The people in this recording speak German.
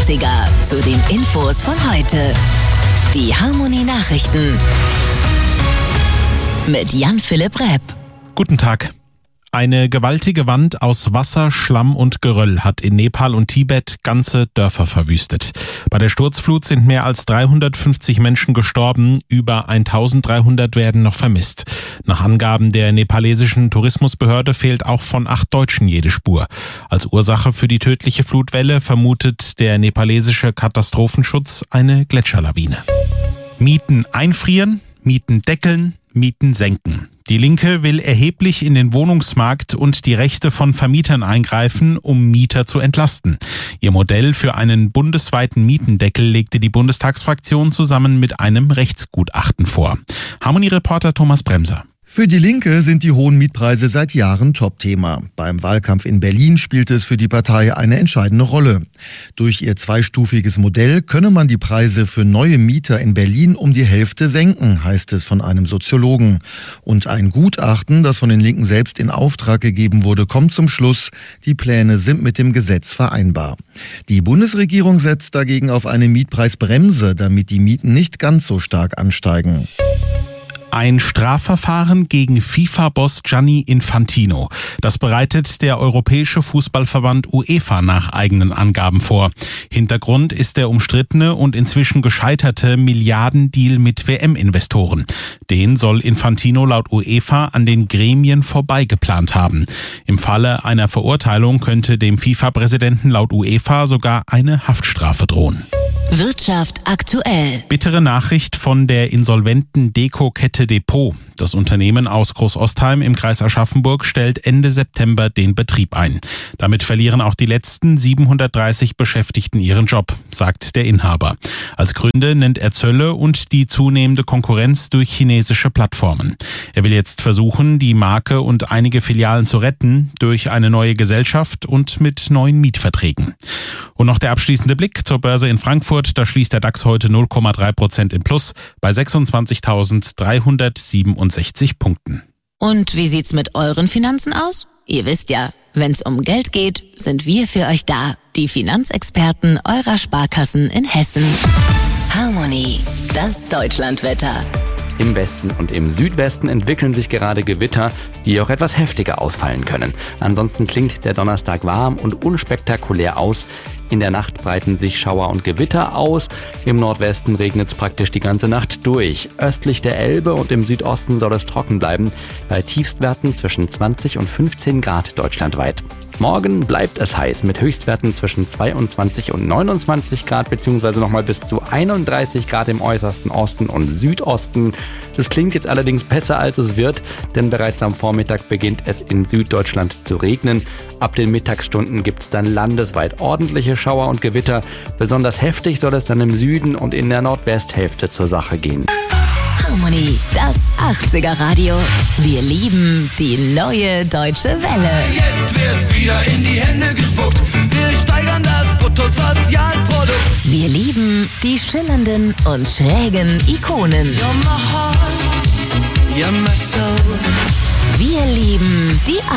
80er zu den Infos von heute. Die Harmony Nachrichten mit Jan-Philipp Repp. Guten Tag. Eine gewaltige Wand aus Wasser, Schlamm und Geröll hat in Nepal und Tibet ganze Dörfer verwüstet. Bei der Sturzflut sind mehr als 350 Menschen gestorben, über 1300 werden noch vermisst. Nach Angaben der nepalesischen Tourismusbehörde fehlt auch von 8 Deutschen jede Spur. Als Ursache für die tödliche Flutwelle vermutet der nepalesische Katastrophenschutz eine Gletscherlawine. Mieten einfrieren, Mieten deckeln, Mieten senken. Die Linke will erheblich in den Wohnungsmarkt und die Rechte von Vermietern eingreifen, um Mieter zu entlasten. Ihr Modell für einen bundesweiten Mietendeckel legte die Bundestagsfraktion zusammen mit einem Rechtsgutachten vor. Harmony-Reporter Thomas Bremser. Für die Linke sind die hohen Mietpreise seit Jahren Topthema. Beim Wahlkampf in Berlin spielte es für die Partei eine entscheidende Rolle. Durch ihr zweistufiges Modell könne man die Preise für neue Mieter in Berlin um die Hälfte senken, heißt es von einem Soziologen. Und ein Gutachten, das von den Linken selbst in Auftrag gegeben wurde, kommt zum Schluss, die Pläne sind mit dem Gesetz vereinbar. Die Bundesregierung setzt dagegen auf eine Mietpreisbremse, damit die Mieten nicht ganz so stark ansteigen. Ein Strafverfahren gegen FIFA-Boss Gianni Infantino. Das bereitet der Europäische Fußballverband UEFA nach eigenen Angaben vor. Hintergrund ist der umstrittene und inzwischen gescheiterte Milliardendeal mit WM-Investoren. Den soll Infantino laut UEFA an den Gremien vorbeigeplant haben. Im Falle einer Verurteilung könnte dem FIFA-Präsidenten laut UEFA sogar eine Haftstrafe drohen. Wirtschaft aktuell. Bittere Nachricht von der insolventen Deko-Kette Depot. Das Unternehmen aus Großostheim im Kreis Aschaffenburg stellt Ende September den Betrieb ein. Damit verlieren auch die letzten 730 Beschäftigten ihren Job, sagt der Inhaber. Als Gründe nennt er Zölle und die zunehmende Konkurrenz durch chinesische Plattformen. Er will jetzt versuchen, die Marke und einige Filialen zu retten durch eine neue Gesellschaft und mit neuen Mietverträgen. Und noch der abschließende Blick zur Börse in Frankfurt. Da schließt der DAX heute 0,3% im Plus bei 26.367 Punkten. Und wie sieht's mit euren Finanzen aus? Ihr wisst ja, wenn's um Geld geht, sind wir für euch da. Die Finanzexperten eurer Sparkassen in Hessen. Harmony, das Deutschlandwetter. Im Westen und im Südwesten entwickeln sich gerade Gewitter, die auch etwas heftiger ausfallen können. Ansonsten klingt der Donnerstag warm und unspektakulär aus. In der Nacht breiten sich Schauer und Gewitter aus. Im Nordwesten regnet es praktisch die ganze Nacht durch. Östlich der Elbe und im Südosten soll es trocken bleiben, bei Tiefstwerten zwischen 20 und 15 Grad deutschlandweit. Morgen bleibt es heiß mit Höchstwerten zwischen 22 und 29 Grad beziehungsweise nochmal bis zu 31 Grad im äußersten Osten und Südosten. Das klingt jetzt allerdings besser, als es wird, denn bereits am Vormittag beginnt es in Süddeutschland zu regnen. Ab den Mittagsstunden gibt es dann landesweit ordentliche Schauer und Gewitter. Besonders heftig soll es dann im Süden und in der Nordwesthälfte zur Sache gehen. Harmony, das 80er Radio. Wir lieben die neue deutsche Welle. Jetzt wird wieder in die Hände gespuckt. Wir steigern das Bruttosozialprodukt. Wir lieben die schillernden und schrägen Ikonen. You're my heart, you're my soul. Wir lieben die